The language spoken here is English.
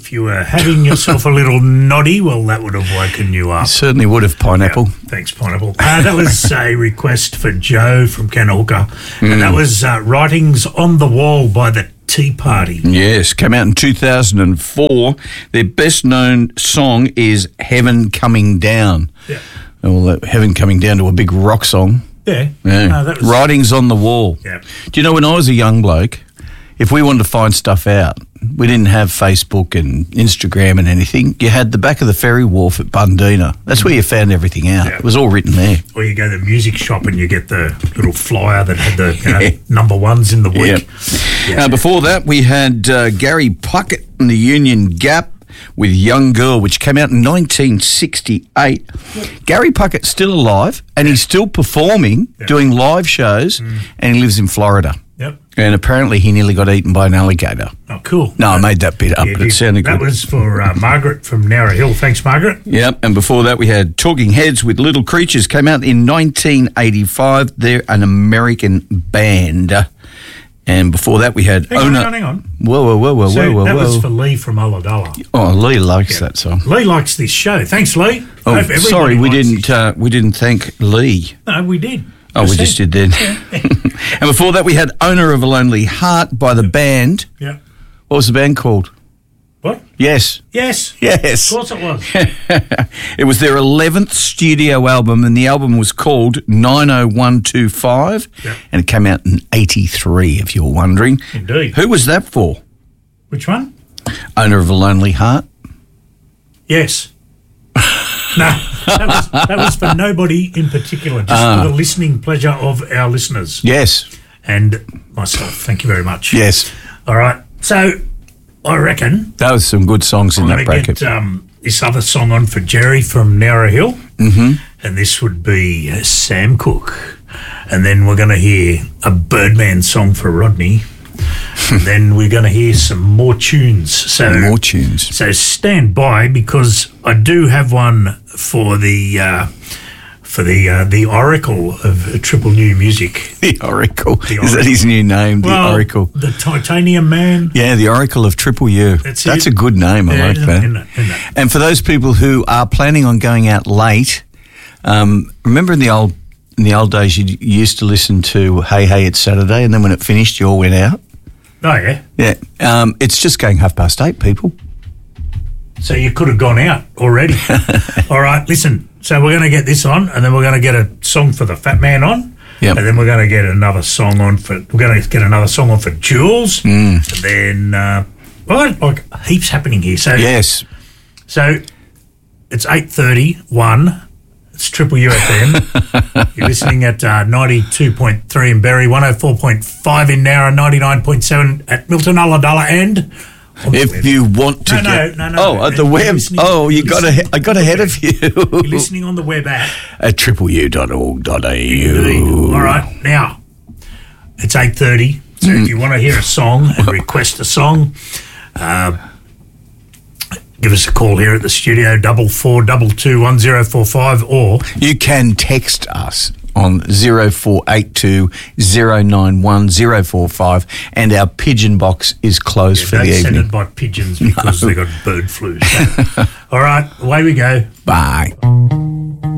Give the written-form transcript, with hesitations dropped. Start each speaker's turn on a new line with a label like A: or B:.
A: If you were having yourself a little noddy, well, that would have woken you up.
B: Certainly would have, Pineapple.
A: Yeah, thanks, Pineapple. That was a request for Joe from Kanahooka, and that was Writings on the Wall by the Tea Party.
B: Yes, came out in 2004. Their best-known song is Heaven Coming Down.
A: Yeah.
B: Well, Heaven Coming Down to a big rock song.
A: Yeah.
B: Yeah.
A: No, that was,
B: Writings on the Wall.
A: Yeah.
B: Do you know, when I was a young bloke, if we wanted to find stuff out, we didn't have Facebook and Instagram and anything. You had the back of the ferry wharf at Bundina. That's where you found everything out.
A: Yeah.
B: It was all written there.
A: or you go to the music shop and you get the little flyer that had the number ones in the week.
B: Yeah. Before that, we had Gary Puckett and the Union Gap with Young Girl, which came out in 1968. Gary Puckett's still alive, and he's still performing, doing live shows, and he lives in Florida.
A: Yep.
B: And apparently he nearly got eaten by an alligator.
A: Oh, cool.
B: No, I made that bit up, but it sounded good.
A: That was for Margaret from Nowra Hill. Thanks, Margaret.
B: Yep, and before that we had Talking Heads with Little Creatures, came out in 1985. They're an American band. And before that we had
A: Hang on.
B: Whoa.
A: That was for Lee from Ulladulla.
B: Oh, Lee likes that song.
A: Lee likes this show. Thanks, Lee.
B: Oh,
A: Hope everybody
B: sorry, we
A: likes
B: didn't thank Lee.
A: No, we did.
B: Oh, we just did then. And before that we had Owner of a Lonely Heart by the band.
A: Yeah.
B: What was the band called?
A: What?
B: Yes.
A: Yes.
B: Yes.
A: Of course it was.
B: It was their 11th studio album, and the album was called 90125, and it came out in 83, if you're wondering.
A: Indeed.
B: Who was that for?
A: Which one?
B: Owner of a Lonely Heart?
A: Yes. No, that was for nobody in particular, just for the listening pleasure of our listeners.
B: Yes.
A: And myself. Thank you very much.
B: Yes.
A: All right. So I reckon
B: That was some good songs in
A: I'm
B: that
A: going to
B: bracket.
A: get this other song on for Jerry from Nowra Hill. Mm-hmm. And this would be Sam Cooke. And then we're going to hear a Birdman song for Rodney. And then we're going to hear some more tunes.
B: More tunes.
A: So stand by, because I do have one for the Oracle of Triple New Music.
B: The Oracle.
A: The
B: Is that his new name, the
A: Well,
B: Oracle?
A: The Titanium Man.
B: Yeah, the Oracle of Triple U.
A: That's
B: a
A: it.
B: good name. I like that.
A: Isn't it?
B: And for those people who are planning on going out late, remember in the old days you used to listen to Hey Hey It's Saturday, and then when it finished you all went out?
A: Oh, yeah.
B: Yeah. It's just going 8:30, people.
A: So you could have gone out already. All right, listen. So we're going to get this on, and then we're going to get a song for the Fat Man on.
B: Yep.
A: And then we're going to get another song on for Jules. And then like heaps happening here. So
B: Yes.
A: So it's 8:31. It's Triple UFM. You're listening at 92.3 in Berry, 104.5 in Nowra, 99.7 at Milton, Ulladulla, and on the
B: If
A: web.
B: you want to
A: No,
B: at the web.
A: listening-
B: I got ahead of you.
A: You're listening on the web at
B: At tripleu.org.au.
A: All right, now it's 8:30. So if you want to hear a song and request a song, give us a call here at the studio, 44221045, or
B: You can text us on 0482 091 045, and our pigeon box is closed for
A: don't
B: the
A: send
B: evening.
A: it by pigeons because they got bird flu. So. All right, away we go.
B: Bye.